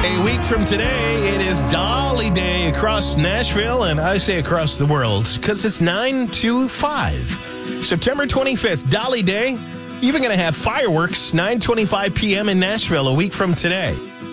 A week from today, it is Dolly Day across Nashville, and I say across the world because it's 9/5. September 25th, Dolly Day. Even going to have fireworks, 9:25 p.m. in Nashville a week from today.